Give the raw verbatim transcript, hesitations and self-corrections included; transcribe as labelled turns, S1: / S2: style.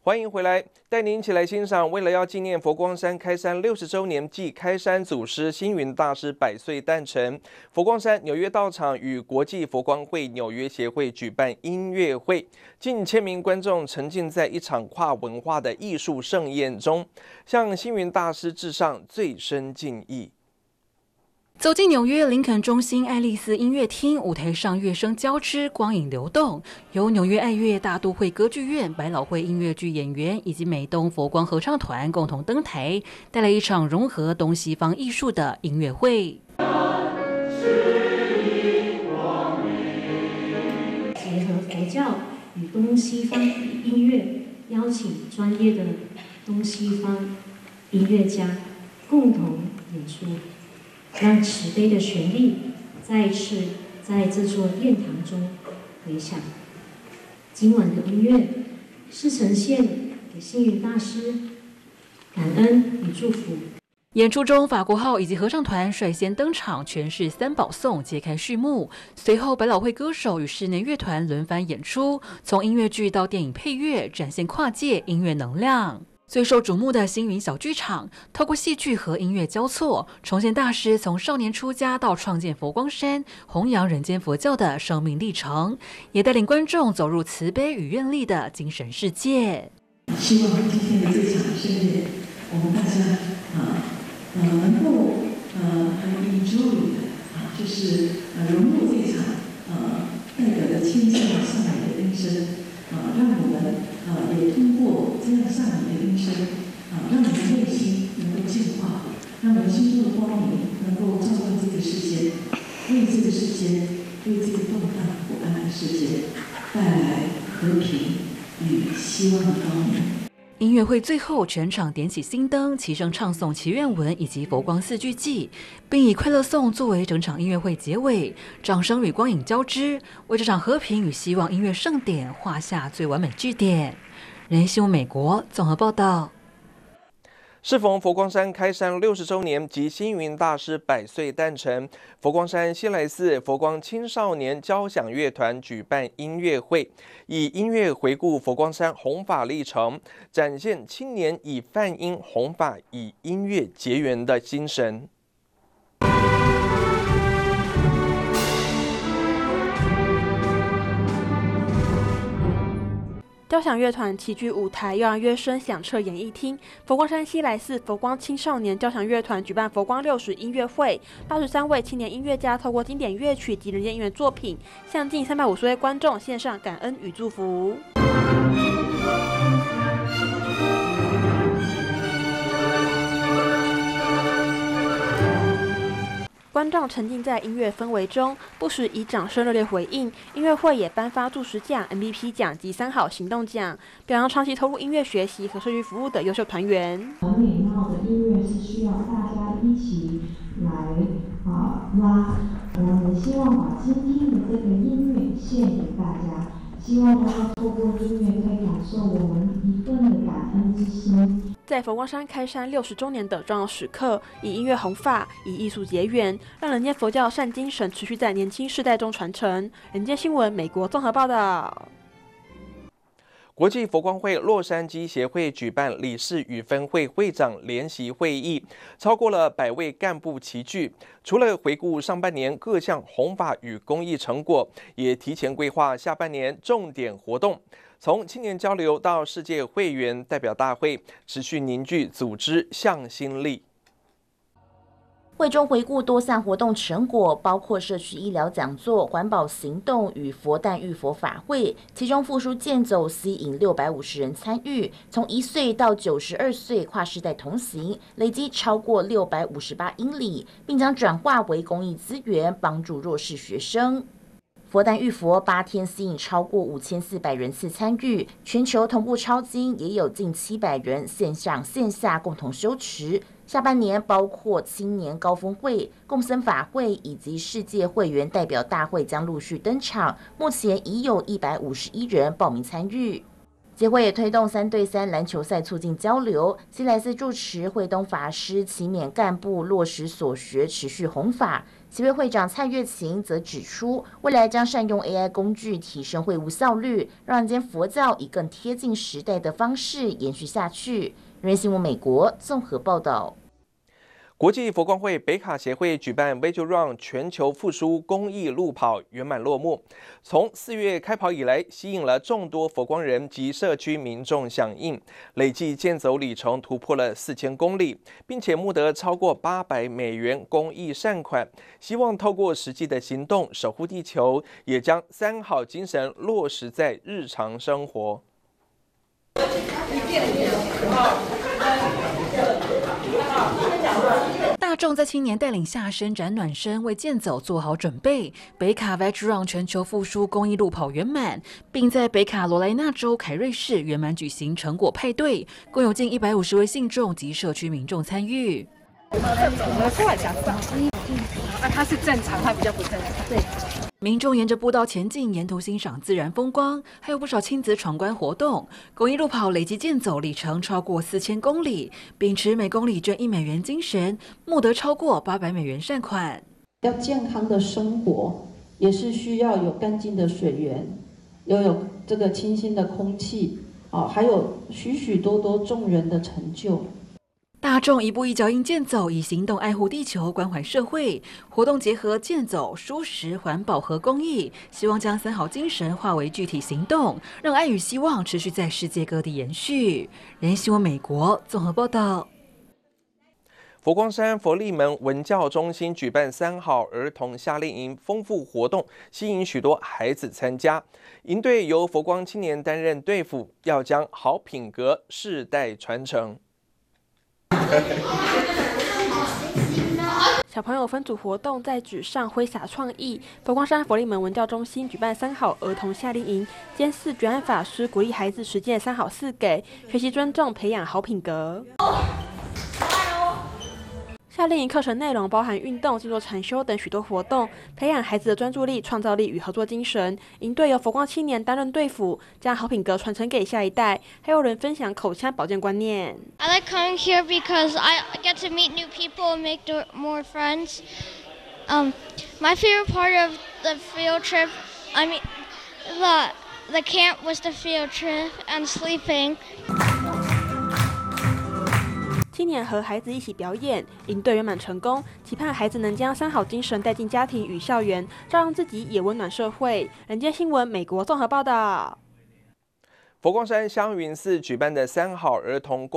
S1: 欢迎回来，带您一起来欣赏。为了要纪念佛光山开山六十周年暨开山祖师星云大师百岁诞辰，佛光山纽约道场与国际佛光会纽约协会举办音乐会，近千名观众沉浸在一场跨文化的艺术盛宴中，向星云大师致上最深敬意。
S2: 走进纽约林肯中心爱丽丝音乐厅，舞台上乐声交织，光影流动，由纽约爱乐大都会歌剧院、百老汇音乐剧演员以及美东佛光合唱团共同登台，带来一场融合东西方艺术的音乐会。
S3: 结合佛教与东西方音乐，邀请专业的东西方音乐家共同演出，让慈悲的旋律再一次在这座殿堂中回响。今晚的音乐是呈现给星云大师感恩与祝福。
S2: 演出中，法国号以及合唱团率先登场，诠释三宝颂，揭开序幕。随后，百老汇歌手与室内乐团轮番演出，从音乐剧到电影配乐，展现跨界音乐能量。最受瞩目的星云小剧场，透过戏剧和音乐交错，重现大师从少年出家到创建佛光山、弘扬人间佛教的生命历程，也带领观众走入慈悲与愿力的精神世界。
S4: 希望今天的这场盛宴，我们大家啊呃能够呃很 enjoy 的啊，就是呃融入这场呃代表着天上上来的音声啊，让我们呃也通过这样上来的音声啊，让我们内心能够净化，让我们心中的光明能够照亮这个世界，为这个世界，为这个动荡不安的世界带来和平与希望的光明。
S2: 音乐会最后，全场点起心灯，齐声唱诵祈愿文以及佛光四句偈，并以快乐颂作为整场音乐会结尾。掌声与光影交织，为这场和平与希望音乐盛典画下最完美句点。人新闻美国综合报道。
S1: 适逢佛光山开山六十周年及星云大师百岁诞辰，佛光山西来寺佛光青少年交响乐团举办音乐会，以音乐回顾佛光山弘法历程，展现青年以梵音弘法、以音乐结缘的精神。
S5: 交响乐团齐聚舞台，又让乐声响彻演艺厅。佛光山西来寺佛光青少年交响乐团举办佛光六十音乐会，八十三位青年音乐家透过经典乐曲及人间音乐作品，向近三百五十位观众献上感恩与祝福。观众沉浸在音乐氛围中，不时以掌声热烈回应。音乐会也颁发助实奖、M V P 奖及三好行动奖，表扬长期投入音乐学习和社区服务的优秀团员。
S6: 很美妙的音乐是需要大家一起来啊拉，我们希望把今天的这个音乐献给大家，希望大家透过音乐可以感受我们一份的感恩之心。
S5: 在佛光山开山六十周年的重要时刻，以音乐弘法，以艺术结缘，让人间佛教善精神持续在年轻世代中传承。人间新闻美国综合报道。
S1: 国际佛光会洛杉矶协会举办理事与分会会长联席会议，超过了百位干部齐聚。除了回顾上半年各项弘法与公益成果，也提前规划下半年重点活动。从青年交流到世界会员代表大会，持续凝聚组织向心力。
S7: 会中回顾多项活动成果，包括社区医疗讲座、环保行动与佛诞浴佛法会，其中复书健走吸引六百五十人参与，从一岁到九十二岁跨世代同行，累积超过六百五十八英里，并将转化为公益资源，帮助弱势学生。佛诞浴佛八天吸引超过五千四百人次参与，全球同步抄经也有近七百人线上线下共同修持。下半年包括青年高峰会、共僧法会以及世界会员代表大会将陆续登场，目前已有一百五十一人报名参与。协会也推动三对三篮球赛促进交流，西来寺住持慧东法师期勉干部落实所学，持续弘法。 协会会长蔡月琴则指出，未来将善用 A I 工具提升会务效率，让人间佛教以更贴近时代的方式延续下去。人新闻美国综合报道。
S1: 国际佛光会北卡协会举办 Vigil Run 全球复苏公益路跑圆满落幕。从四月开跑以来，吸引了众多佛光人及社区民众响应，累计健走里程突破了四千公里，并且募得超过八百美元公益善款。希望透过实际的行动守护地球，也将三好精神落实在日常生活。
S2: 大众在青年带领下伸展暖身，为健走做好准备。北卡 Vigil Run 全球复苏公益路跑圆满，并在北卡罗来纳州凯瑞市圆满举行成果派对，共有近一百五十位信众及社区民众参与。
S8: 我们过来想法，啊，它是正常，它比较不正常。对。
S2: 民众沿着步道前进，沿途欣赏自然风光，还有不少亲子闯关活动。公益路跑累计健走里程超过四千公里，秉持每公里捐一美元精神，募得超过八百美元善款。
S6: 要健康的生活，也是需要有干净的水源，要有这个清新的空气，哦，还有许许多多众人的成就。
S2: 大众一步一脚印健走，以行动爱护地球、关怀社会。活动结合健走、蔬食、环保和公益，希望将三好精神化为具体行动，让爱与希望持续在世界各地延续。人新闻美国综合报道。
S1: 佛光山佛利门文教中心举办三好儿童夏令营丰富活动，吸引许多孩子参加。营队由佛光青年担任队辅，要将好品格世代传承。
S5: 小朋友分组活动，在纸上挥洒创意。佛光山佛利门文教中心举办三好儿童夏令营，监寺觉安法师鼓励孩子实践三好四给，学习尊重，培养好品格。夏令营课程内容包含运动、静坐禅修等许多活动，培养孩子的专注力、创造力与合作精神。营队由佛光青年担任队辅，将好品格传承给下一代。还有人分享口腔保健观念。
S9: I like coming here because I get to meet new people and make more friends. Um, my favorite part of the field trip, I mean, the the camp was the field trip and sleeping.
S5: 青年和孩子一起表演，营队圆满成功，期盼孩子能将三好精神带进家庭与校园，照让自己也温暖社会。人间新闻美国综合报道。
S1: 佛光山香云寺举办的三好儿童